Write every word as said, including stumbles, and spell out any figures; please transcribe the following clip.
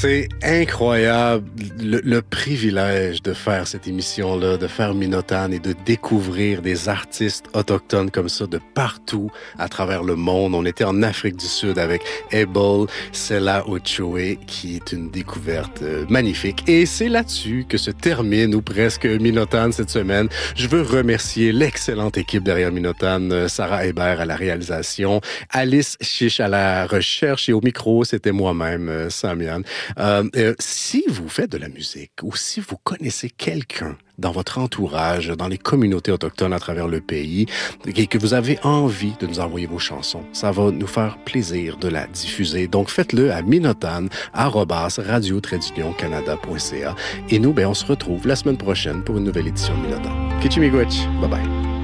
C'est incroyable, le, le privilège de faire cette émission-là, de faire Minotane et de découvrir des artistes autochtones comme ça de partout à travers le monde. On était en Afrique du Sud avec Abel Sela Ochoe, qui est une découverte euh, magnifique. Et c'est là-dessus que se termine ou presque Minotane cette semaine. Je veux remercier l'excellente équipe derrière Minotane, Sarah Hébert à la réalisation, Alice Chiche à la recherche et au micro, c'était moi-même, euh, Samian. Euh, euh, si vous faites de la musique ou si vous connaissez quelqu'un dans votre entourage, dans les communautés autochtones à travers le pays, et que vous avez envie de nous envoyer vos chansons, ça va nous faire plaisir de la diffuser. Donc faites-le à minotane arobase radio trait d'union canada point c a. Et nous, ben, on se retrouve la semaine prochaine pour une nouvelle édition de Minotane. Kichimigwech, bye bye.